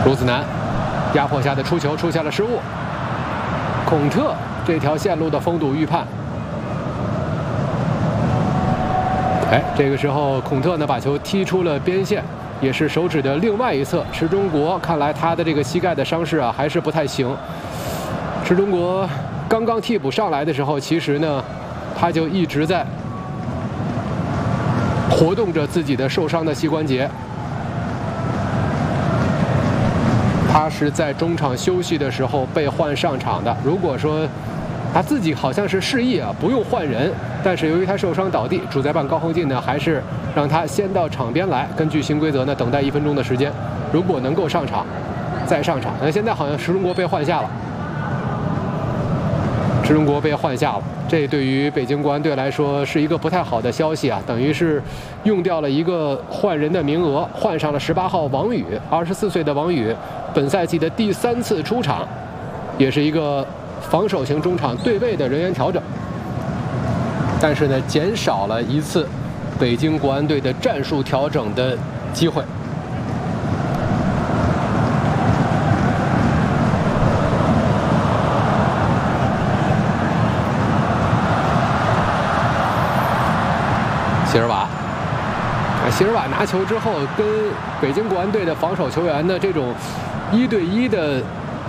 鲁兹南压迫下的出球出现了失误，孔特这条线路的封堵预判。哎，这个时候孔特呢把球踢出了边线，也是手指的另外一侧。池中国看来他的这个膝盖的伤势啊还是不太行。池中国刚刚替补上来的时候，其实呢他就一直在活动着自己的受伤的膝关节。他是在中场休息的时候被换上场的。如果说他自己好像是示意啊，不用换人，但是由于他受伤倒地，主裁判高恒进呢还是让他先到场边来，根据新规则呢等待1分钟的时间，如果能够上场再上场。那现在好像池中国被换下了，池中国被换下了，这对于北京国安队来说是一个不太好的消息啊，等于是用掉了一个换人的名额，换上了18号王宇，24岁的王宇，本赛季的第3次出场，也是一个防守型中场对位的人员调整，但是呢，减少了一次北京国安队的战术调整的机会。席尔瓦，席尔瓦拿球之后，跟北京国安队的防守球员的这种1对1的。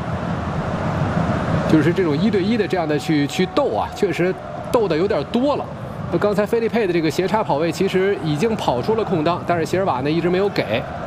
就是这种1对1的这样的去斗啊，确实斗的有点多了。刚才菲利佩的这个斜插跑位其实已经跑出了空当，但是席尔瓦呢一直没有给。